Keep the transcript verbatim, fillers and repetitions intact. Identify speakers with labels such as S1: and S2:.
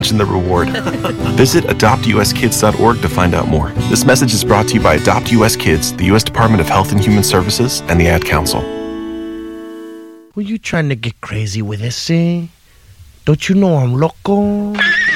S1: the reward. Visit adopt u s kids dot org to find out more. This message is brought to you by Adopt U S Kids, the U S Department of Health and Human Services, and the Ad Council.
S2: Were you trying to get crazy with this, eh? Don't you know I'm loco?